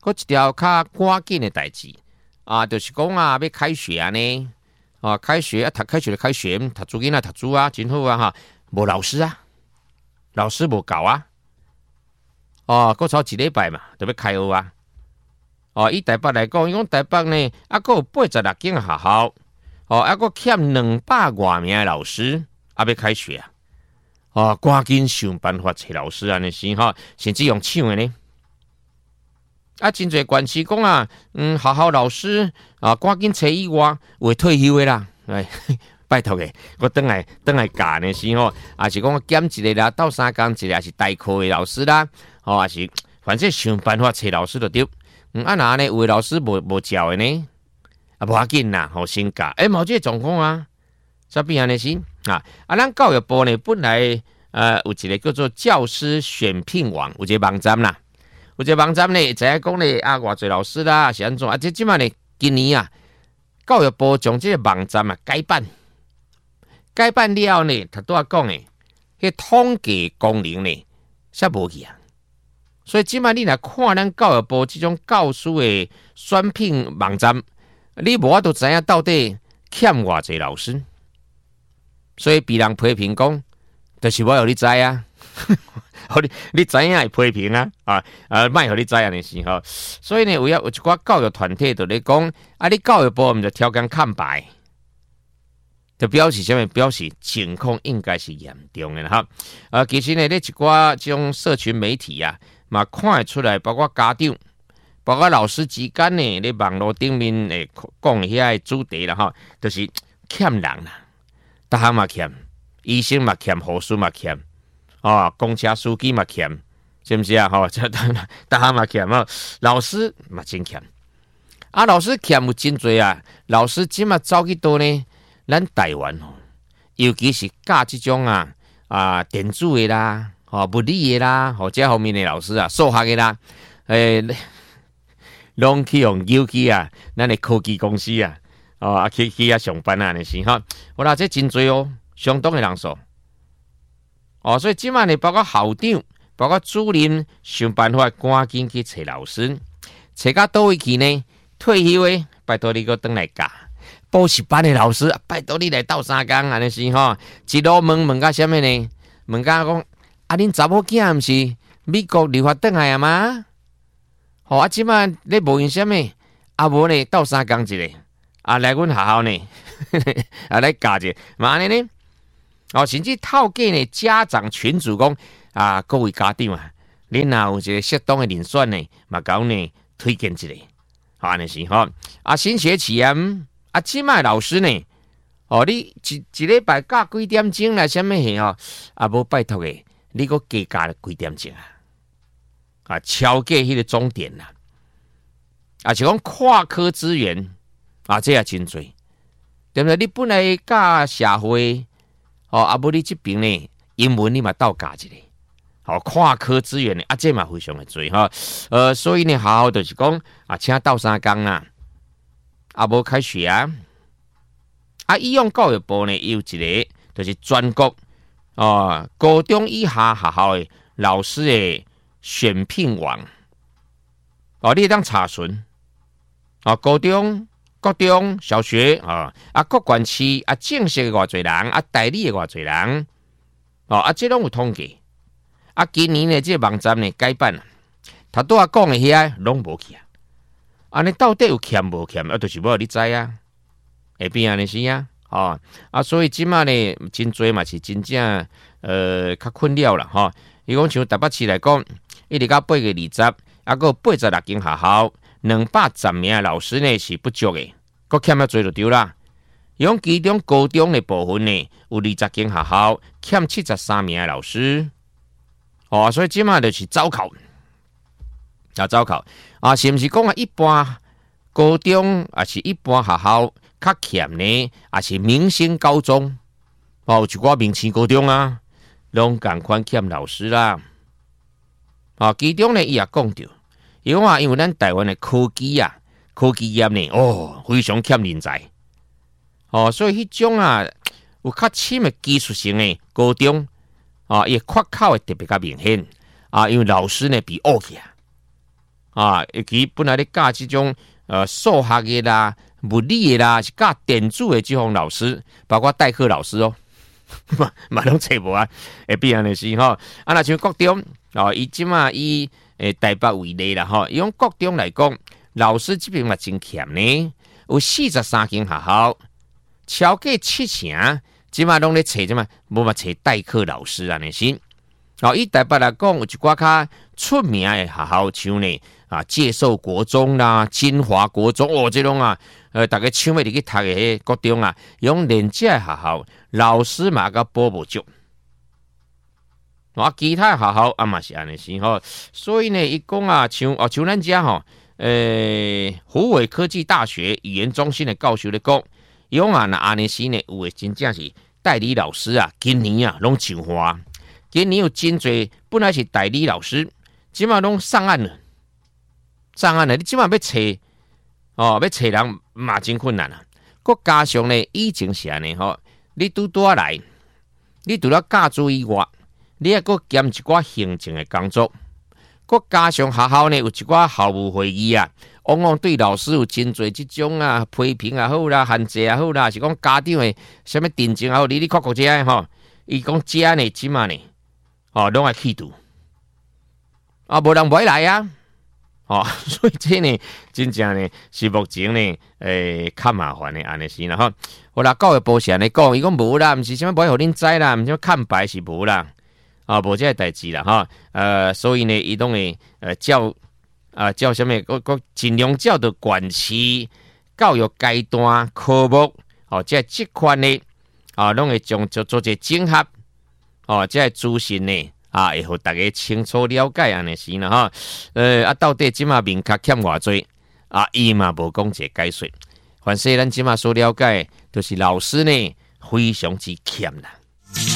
搁一条较赶紧的代志啊，就是讲啊，要开学啊呢，啊，开学啊，读开学就开学，读书囡仔读书啊，真好啊哈，无老师啊，老师无教啊，哦，搁超一礼拜嘛，就要开学啊，哦，以台北来讲，伊讲台北呢，啊，搁有86间学校，哦，啊，搁欠200多名的老师，啊，要开学啊，哦，赶紧想办法找老师安尼是哈，甚至用抢的呢。啊，真侪关系讲啊，学校老师啊，赶紧找以外会退休的啦，哎，拜托嘅，我等来教呢是吼，啊是讲减一个啦，斗3工一个，也是代课的老师啦，哦，也是反正想办法找老师就对。啊那呢，有的老师无教的呢，啊无要紧啦，好先教。冇这个状况啊，啥变安尼是啊？啊，咱教育部呢本来有一个叫做教师选聘网，有一个网站啦。有一个网站呢，知影讲呢啊，偌侪老师啦，是安怎啊？即摆呢，今年啊，教育部将这个网站啊改版了后呢，他拄仔讲诶，迄统计功能呢，煞无去啊。所以即摆你若看咱教育部这种教师的选聘网站，你无法度知影到底欠偌侪老师。所以别人批评讲，就是我有你知啊。你知影会批评啊？卖互你知影的是吼。所以呢，有一寡教育团体就咧讲，啊，你教育部毋就条件看白，就表示什么？表示情况应该是严重的哈。其实呢，咧一寡这种社群媒体啊，嘛看得出来，包括家长、包括老师之间呢，咧网络顶面诶讲遐主题啦哈，就是欠人啦，逐项嘛欠，医生嘛欠，护士嘛欠。哦，公车司机嘛欠，是不是啊？吼，这大家嘛欠啊，老师嘛真欠。啊，老师欠有真多啊。老师即嘛走去倒呢？咱台湾哦，尤其是教这种电子的啦，物理的啦，这方面的老师啊，数学的啦，拢去用邮去啊，咱的科技公司啊，去遐上班啊，那是哈。我啦，这真多哦，相当的人数。哦，所以即摆呢，包括校长、包括主任，想办法赶紧去找老师，找到倒位去呢？退休的，拜托你个回来教；补习班的老师，拜托你来斗3工，安尼是吼。一路问到什么呢？问到讲，啊，恁查某囝毋是美国留学回来啊吗？吼，啊，即摆咧无用什么？啊，无呢，斗3工一个，啊，来阮学校呢，啊，来教者，嘛安尼呢？哦，甚至透过呢家长群组讲啊，各位家长啊，恁若有一个适当的人选呢，嘛甲呢推荐一个，安尼是吼。啊，新学期即卖老师呢，哦，你一礼拜教几点钟来？什么嘿吼？啊，无拜托诶，你个加教几点钟啊？超过迄个终点啦。啊，是讲跨科资源啊，这也真多，对不对？你本来教社会。哦，啊，无你这边呢，英文你嘛倒教一个，好跨科资源呢，这嘛非常的多哈。所以呢，好好就是讲啊，请斗3工啦，啊，无开学啊，以用教育部呢有一个就是全国高中以下学校的老师的选聘网，你可以当查询高中。高中小学各县市正式的偌侪人代理的偌侪人这拢有统计今年呢这个网站呢改版他拄仔讲的遐拢无去安尼到底有欠无欠就是无你知会变安尼是所以即马呢真多嘛是真正较困扰啦伊讲像台北市来讲一直到8月20还有86间学校210名老师呢是不足的，搁欠了多就对啦。用其中高中的部分呢，有20间学校欠73名老师。所以即马就是招考，是毋是讲一般高中是一般学校较欠呢？是明星高中有一寡明星高中拢共款欠老师啦。其中呢伊也讲到。因为咱台湾的科技业呢，非常欠人才，所以迄种有较深的技术性的高中，伊缺口会特别较明显，因为老师呢被恶去啊，尤其本来咧教这种数学的啦、物理的啦，是教电子的这种老师，包括代课老师哦，嘛拢找无啊，会变安尼是吼。啊，那像国中哦，伊即马以台北为例啦吼，伊用国中来讲，老师这边嘛真欠呢，有43间学校，超过70%，即马拢咧找即嘛，无嘛找代课老师安尼是。哦，以台北来讲，有一寡较出名的学校，像呢介寿国中啦、金华国中哦，这种啊，大家抢要入去读的迄国中啊，用廉价的学校，老师嘛个补无足。其他学校嘛是安尼是吼，所以呢，伊讲啊，像咱家吼，虎尾科技大学语言中心的教授咧讲，伊讲啊，那安尼是呢，有诶真正是代理老师啊，今年啊拢上花。今年有真侪本来是代理老师，即马拢上岸了，你即马要找要找人嘛真困难啊。佮加上呢，以前是安尼吼，你拄来，你除了教书以外，你还佮兼一寡行政的工作，佮加上学校呢有一寡校务会议啊，往往对老师有真侪即种啊批评也好啦、限制也好啦，是讲家长的什么定情也好，你看这样吼，伊讲这呢，即马呢。拢爱气度，无人不来啊，所以这呢，真正呢是目前呢，较麻烦的安尼是啦吼。好啦，教育部是安尼讲，伊讲无啦，毋是啥物不会互恁知啦，毋是看白是无啦，无这个代志啦吼。所以呢，伊拢会叫什么？个尽量照着管期教育阶段科目，即款呢，拢会做一个整合。这资讯呢会互大家清楚了解安尼是啦哈。到底即马面较欠偌济伊嘛无讲一个解说。凡是咱即马所了解，就是老师呢非常之欠啦。